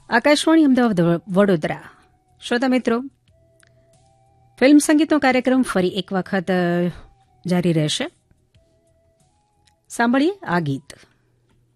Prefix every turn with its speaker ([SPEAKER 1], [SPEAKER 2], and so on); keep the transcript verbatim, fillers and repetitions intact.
[SPEAKER 1] આકાશવાણી અમદાવાદ વડોદરા. શ્રોતા મિત્રો, ફિલ્મ સંગીતનો કાર્યક્રમ ફરી એક વખત જારી રહેશે. સાંભળીએ આ ગીત.